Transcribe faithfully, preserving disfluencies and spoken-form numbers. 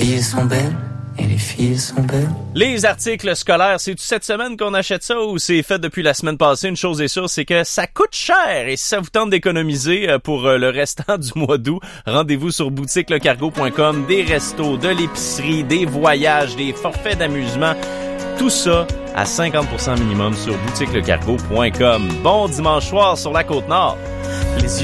filles sont belles. Et les filles sont belles. Les articles scolaires, c'est-tu cette semaine qu'on achète ça ou c'est fait depuis la semaine passée? Une chose est sûre, c'est que ça coûte cher et si ça vous tente d'économiser pour le restant du mois d'août, rendez-vous sur boutique le cargo point com. Des restos, de l'épicerie, des voyages, des forfaits d'amusement, tout ça à cinquante pour cent minimum sur boutique le cargo point com. Bon dimanche soir sur la Côte-Nord. Les